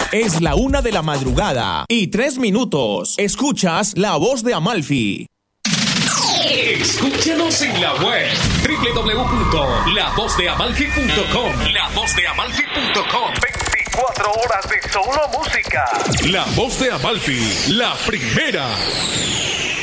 Es la 1 de la madrugada y 3 minutos. Escuchas La Voz de Amalfi. Escúchanos en la web www.lavozdeamalfi.com. Lavozdeamalfi.com. 24 horas de solo música. La Voz de Amalfi, la primera.